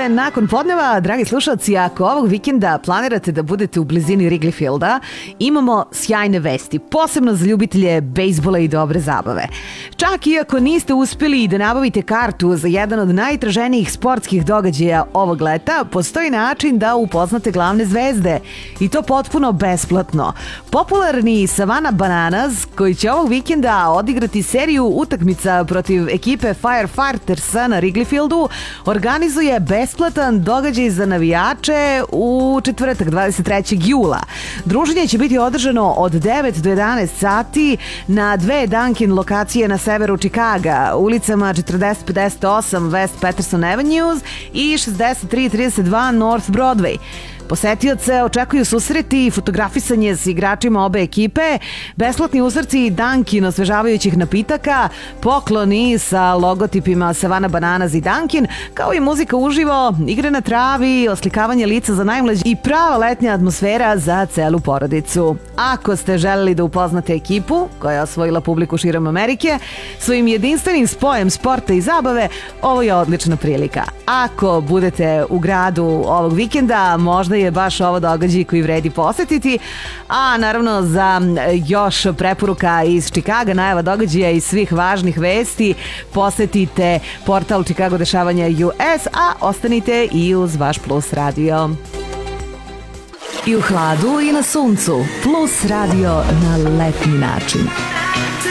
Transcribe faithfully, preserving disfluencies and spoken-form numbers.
je nakon podneva, dragi slušalci, ako ovog vikenda planirate da budete u blizini Wrigley Fielda, imamo sjajne vesti, posebno za ljubitelje bejsbola i dobre zabave. Čak i ako niste uspeli da nabavite kartu za jedan od najtraženijih sportskih događaja ovog leta, postoji način da upoznate glavne zvezde i to potpuno besplatno. Popularni Savannah Bananas, koji će ovog vikenda odigrati seriju utakmica protiv ekipe Firefightersa na Wrigley Fieldu, organizuje besplatan događaj za navijače u četvrtak dvadeset trećeg jula. Druženje će biti održano od devet do jedanaest sati na dve Dunkin lokacije na severu Čikaga, ulicama četrdeset pedeset osam West Patterson Avenue i šezdeset tri trideset dva North Broadway. Posetioce očekuju susreti i fotografisanje s igračima obe ekipe, besplatni uzorci Dunkin osvežavajućih napitaka, pokloni sa logotipima Savannah Bananas i Dunkin, kao i muzika uživo, igre na travi, oslikavanje lica za najmlađe i prava letnja atmosfera za celu porodicu. Ako ste želeli da upoznate ekipu koja je osvojila publiku širom Amerike, svojim jedinstvenim spojem sporta i zabave, ovo je odlična prilika. Ako budete u gradu ovog vikenda, možda je baš ovo događaj koji vredi posetiti, a naravno za još preporuka iz Čikaga, najava događaja i svih važnih vesti, posetite portal Chicago dešavanja U S, a ostanite i uz vaš Plus radio. I u hladu i na suncu, Plus radio na letnji način.